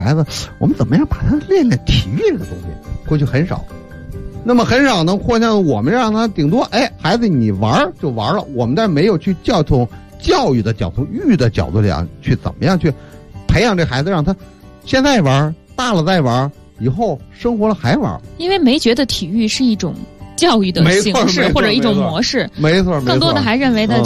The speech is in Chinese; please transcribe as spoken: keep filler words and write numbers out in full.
孩子，我们怎么样把他练练体育这个东西？过去很少。那么很少呢，或者我们让他顶多，哎，孩子你玩就玩了，我们但没有去教从教育的角度、育的角度讲，去怎么样去培养这孩子，让他现在玩，大了再玩，以后生活了还玩。 因为没觉得体育是一种教育的形式或者一种模式， 没错， 更多的还认为的